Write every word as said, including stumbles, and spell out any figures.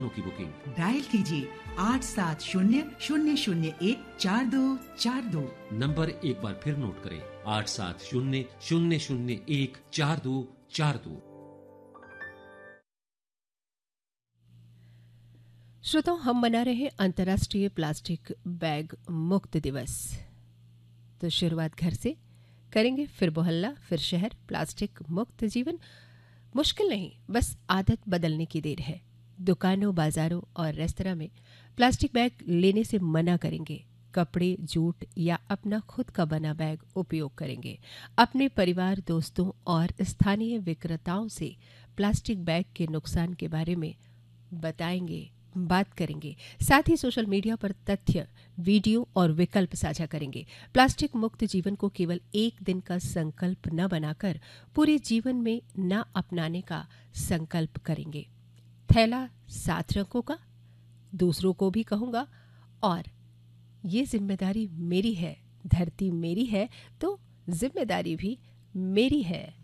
की booking dial कीजिए आठ सात शून्य शून्य शून्य एक चार दो चार दो। नंबर एक बार फिर नोट करें, आठ सात शून्य शून्य शून्य एक चार दो चार दो। श्रोताओं, हम मना रहे हैं अंतर्राष्ट्रीय प्लास्टिक बैग मुक्त दिवस। तो शुरुआत घर से करेंगे, फिर मोहल्ला, फिर शहर। प्लास्टिक मुक्त जीवन मुश्किल नहीं, बस आदत बदलने की देर है। दुकानों, बाजारों और रेस्तरां में प्लास्टिक बैग लेने से मना करेंगे। कपड़े, जूट या अपना खुद का बना बैग उपयोग करेंगे। अपने परिवार, दोस्तों और स्थानीय विक्रेताओं से प्लास्टिक बैग के नुकसान के बारे में बताएंगे, बात करेंगे। साथ ही सोशल मीडिया पर तथ्य, वीडियो और विकल्प साझा करेंगे। प्लास्टिक मुक्त जीवन को केवल एक दिन का संकल्प न बनाकर पूरे जीवन में न अपनाने का संकल्प करेंगे। थैला साथ रखूंगा, दूसरों को भी कहूंगा, और ये जिम्मेदारी मेरी है, धरती मेरी है तो जिम्मेदारी भी मेरी है।